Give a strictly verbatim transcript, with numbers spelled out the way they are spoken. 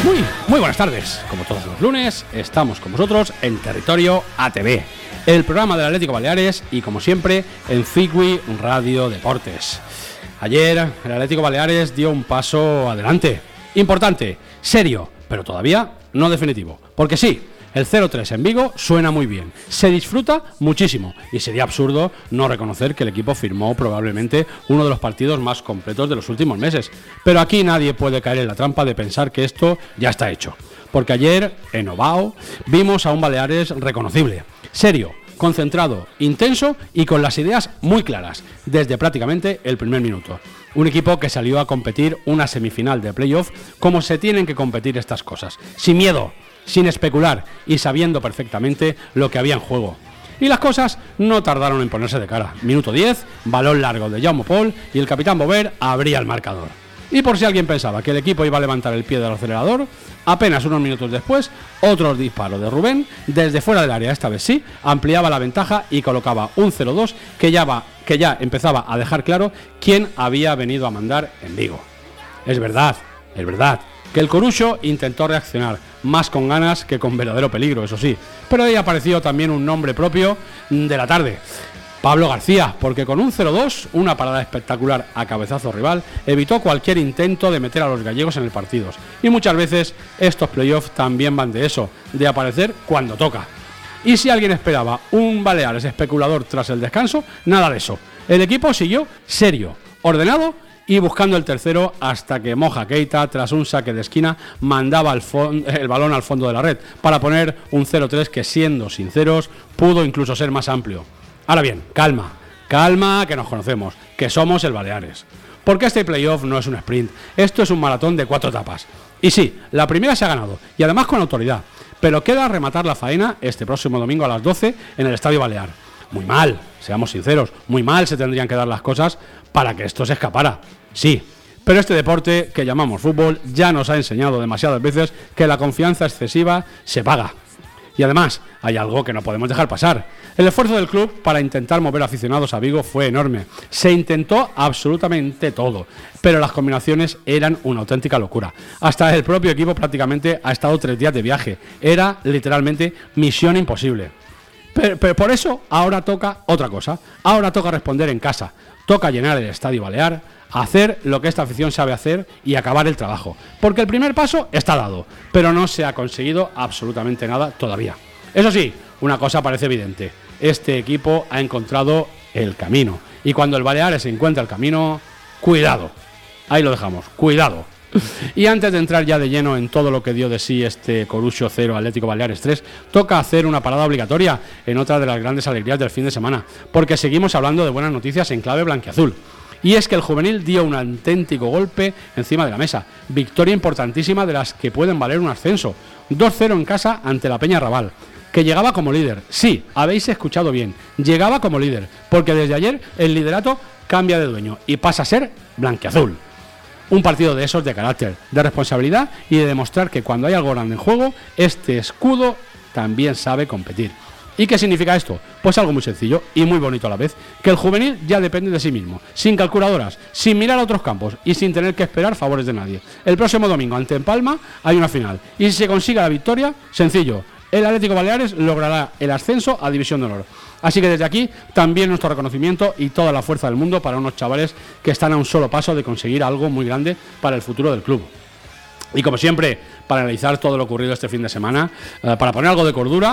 Muy, muy buenas tardes. Como todos los lunes, estamos con vosotros en Territorio A T V, el programa del Atlético Baleares y, como siempre, en Cigui Radio Deportes. Ayer, el Atlético Baleares dio un paso adelante. Importante, serio, pero todavía no definitivo. Porque sí, el cero tres en Vigo suena muy bien, se disfruta muchísimo y sería absurdo no reconocer que el equipo firmó probablemente uno de los partidos más completos de los últimos meses. Pero aquí nadie puede caer en la trampa de pensar que esto ya está hecho. Porque ayer, en Ovao, vimos a un Baleares reconocible, serio, concentrado, intenso y con las ideas muy claras, desde prácticamente el primer minuto. Un equipo que salió a competir una semifinal de playoff como se tienen que competir estas cosas, sin miedo, sin especular y sabiendo perfectamente lo que había en juego. Y las cosas no tardaron en ponerse de cara. Minuto diez, balón largo de Jaume Pol y el capitán Bover abría el marcador. Y por si alguien pensaba que el equipo iba a levantar el pie del acelerador, apenas unos minutos después, otro disparo de Rubén, desde fuera del área, esta vez sí, ampliaba la ventaja y colocaba un cero dos que ya, va, que ya empezaba a dejar claro quién había venido a mandar en Vigo. Es verdad, es verdad, que el Coruxo intentó reaccionar, más con ganas que con verdadero peligro, eso sí, pero ahí apareció también un nombre propio de la tarde. Pablo García, porque con un cero dos, una parada espectacular a cabezazo rival, evitó cualquier intento de meter a los gallegos en el partido. Y muchas veces estos playoffs también van de eso, de aparecer cuando toca. Y si alguien esperaba un Baleares especulador tras el descanso, nada de eso. El equipo siguió serio, ordenado y buscando el tercero hasta que Moja Keita, tras un saque de esquina, mandaba el, fond- el balón al fondo de la red para poner un cero tres que, siendo sinceros, pudo incluso ser más amplio. Ahora bien, calma, calma, que nos conocemos, que somos el Baleares. Porque este playoff no es un sprint, esto es un maratón de cuatro etapas. Y sí, la primera se ha ganado, y además con autoridad, pero queda rematar la faena este próximo domingo a las doce en el Estadio Balear. Muy mal, seamos sinceros, muy mal se tendrían que dar las cosas para que esto se escapara. Sí, pero este deporte que llamamos fútbol ya nos ha enseñado demasiadas veces que la confianza excesiva se paga. Y además, hay algo que no podemos dejar pasar. El esfuerzo del club para intentar mover aficionados a Vigo fue enorme. Se intentó absolutamente todo, pero las combinaciones eran una auténtica locura. Hasta el propio equipo prácticamente ha estado tres días de viaje. Era literalmente misión imposible. Pero, pero por eso ahora toca otra cosa. Ahora toca responder en casa. Toca llenar el Estadio Balear, hacer lo que esta afición sabe hacer y acabar el trabajo. Porque el primer paso está dado, pero no se ha conseguido absolutamente nada todavía. Eso sí, una cosa parece evidente. Este equipo ha encontrado el camino. Y cuando el Baleares encuentra el camino, cuidado. Ahí lo dejamos, cuidado. Y antes de entrar ya de lleno en todo lo que dio de sí este Coruxo cero Atlético Baleares tres, toca hacer una parada obligatoria en otra de las grandes alegrías del fin de semana, porque seguimos hablando de buenas noticias en clave blanquiazul. Y es que el juvenil dio un auténtico golpe encima de la mesa. Victoria importantísima de las que pueden valer un ascenso. dos cero en casa ante la Peña Raval, que llegaba como líder. Sí, habéis escuchado bien, llegaba como líder, porque desde ayer el liderato cambia de dueño y pasa a ser blanquiazul. Un partido de esos de carácter, de responsabilidad y de demostrar que cuando hay algo grande en juego, este escudo también sabe competir. ¿Y qué significa esto? Pues algo muy sencillo y muy bonito a la vez, que el juvenil ya depende de sí mismo, sin calculadoras, sin mirar a otros campos y sin tener que esperar favores de nadie. El próximo domingo ante Empalma hay una final y si se consigue la victoria, sencillo, el Atlético Baleares logrará el ascenso a División de Honor. Así que desde aquí también nuestro reconocimiento y toda la fuerza del mundo para unos chavales que están a un solo paso de conseguir algo muy grande para el futuro del club. Y como siempre, para analizar todo lo ocurrido este fin de semana, eh, para poner algo de cordura,